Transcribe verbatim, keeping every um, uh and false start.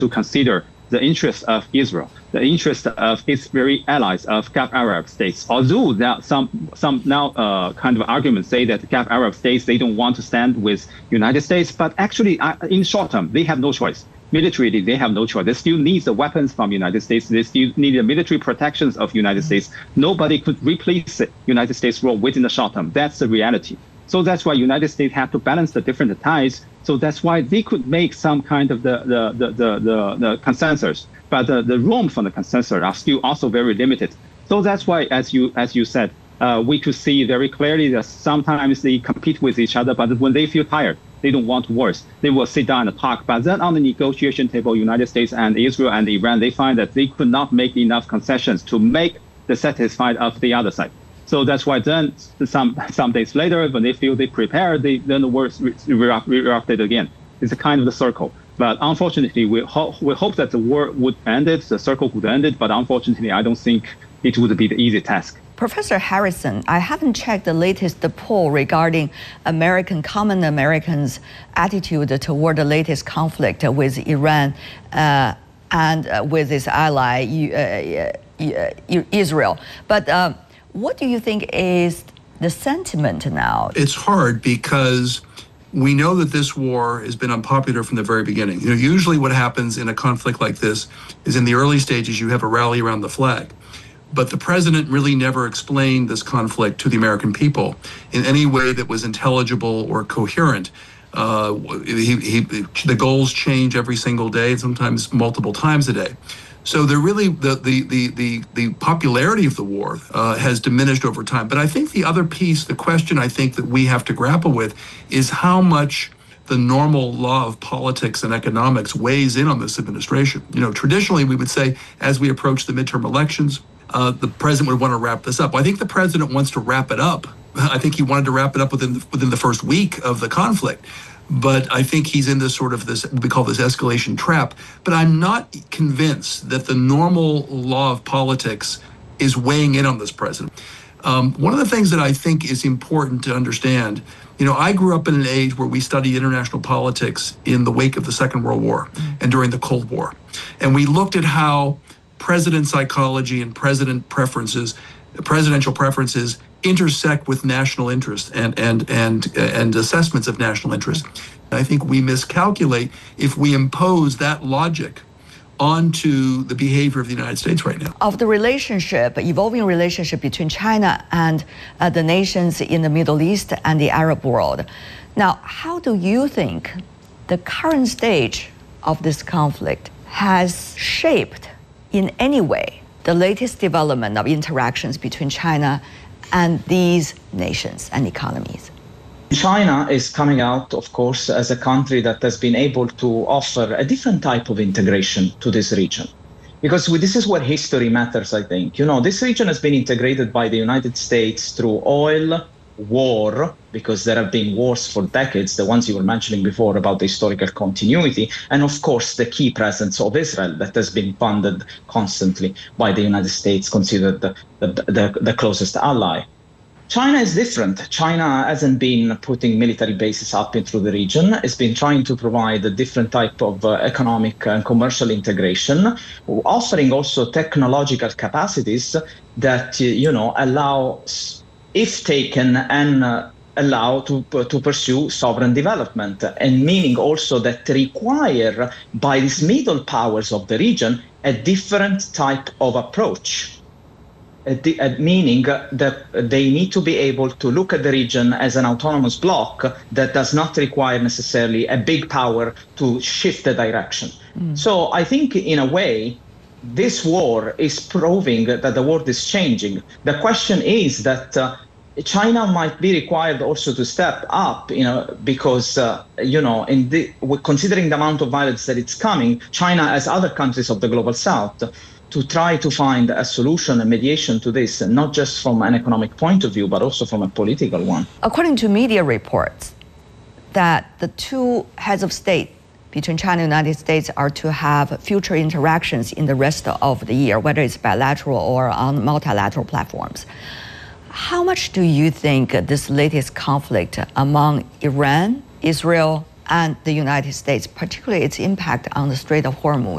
to consider the interests of Israel, the interests of its very allies of Gulf Arab states. Although there are some some now uh, kind of arguments say that Gulf Arab states, they don't want to stand with United States, but actually uh, in short term, they have no choice. Militarily, they have no choice. They still need the weapons from United States. They still need the military protections of United States. Nobody could replace the United States role within the short term. That's the reality. So that's why United States have to balance the different ties. So that's why they could make some kind of the the the the, the, the consensus, but the, the room for the consensus are still also very limited. So that's why, as you as you said, uh, we could see very clearly that sometimes they compete with each other, but when they feel tired, they don't want wars. They will sit down and talk. But then on the negotiation table, United States and Israel and Iran, they find that they could not make enough concessions to make the satisfied of the other side. So that's why then some some days later, when they feel they prepare, they then the wars re-erupted again. It's a kind of the circle. But unfortunately, we, ho we hope that the war would end it, the circle would end it. But unfortunately, I don't think it would be the easy task. Professor Harrison, I haven't checked the latest poll regarding American, common Americans' attitude toward the latest conflict with Iran uh, and uh, with its ally, uh, uh, Israel. But uh, what do you think is the sentiment now? It's hard because we know that this war has been unpopular from the very beginning. You know, usually what happens in a conflict like this is in the early stages, you have a rally around the flag. But the president really never explained this conflict to the American people in any way that was intelligible or coherent. Uh, he, he, the goals change every single day, sometimes multiple times a day. So they're really the the the the, the popularity of the war uh, has diminished over time. But I think the other piece, the question I think that we have to grapple with, is how much the normal law of politics and economics weighs in on this administration. You know, traditionally we would say as we approach the midterm elections, uh, the president would want to wrap this up. I think the president wants to wrap it up. I think he wanted to wrap it up within the, within the first week of the conflict. But I think he's in this sort of this, what we call this escalation trap. But I'm not convinced that the normal law of politics is weighing in on this president. Um, one of the things that I think is important to understand, you know, I grew up in an age where we studied international politics in the wake of the Second World War and during the Cold War. And we looked at how president psychology and president preferences, presidential preferences intersect with national interest and and and and assessments of national interest. I think we miscalculate if we impose that logic onto the behavior of the United States right now. Of the relationship, evolving relationship between China and uh, the nations in the Middle East and the Arab world. Now, how do you think the current stage of this conflict has shaped in any way the latest development of interactions between China and these nations and economies? China is coming out, of course, as a country that has been able to offer a different type of integration to this region. Because this is where history matters, I think. You know, this region has been integrated by the United States through oil, war, because there have been wars for decades, the ones you were mentioning before about the historical continuity, and of course the key presence of Israel that has been funded constantly by the United States, considered the, the, the, the closest ally. China is different. China hasn't been putting military bases up into the region. It's been trying to provide a different type of uh, economic and commercial integration, offering also technological capacities that, uh, you know, allow, if taken and uh, allow to, to pursue sovereign development, and meaning also that require by these middle powers of the region a different type of approach. Uh, the, uh, meaning that they need to be able to look at the region as an autonomous bloc that does not require necessarily a big power to shift the direction. Mm. So I think in a way, this war is proving that the world is changing. The question is that uh, China might be required also to step up, you know, because, uh, you know, in the, considering the amount of violence that it's coming, China, as other countries of the global south, to try to find a solution, a mediation to this, not just from an economic point of view, but also from a political one. According to media reports, that the two heads of state between China and the United States are to have future interactions in the rest of the year, whether it's bilateral or on multilateral platforms. How much do you think this latest conflict among Iran, Israel, and the United States, particularly its impact on the Strait of Hormuz,